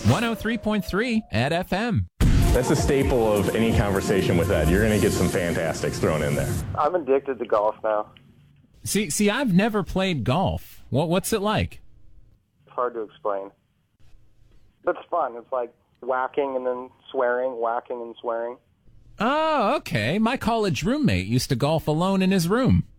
103.3 at FM. That's a staple of any conversation with Ed. You're going to get some fantastics thrown in there. I'm addicted to golf now. See, I've never played golf. What's it like? It's hard to explain. It's fun. It's like whacking and then swearing, whacking and swearing. Oh, okay. My college roommate used to golf alone in his room.